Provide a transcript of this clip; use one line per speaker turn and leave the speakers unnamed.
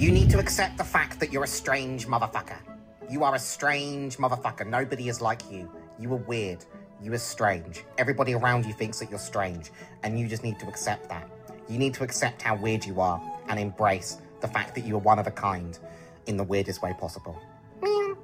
You need to accept the fact that you're a strange motherfucker. You are a strange motherfucker. Nobody is like you. You are weird. You are strange. Everybody around you thinks that you're strange, and you just need to accept that. You need to accept how weird you are and embrace the fact that you are one of a kind in the weirdest way possible.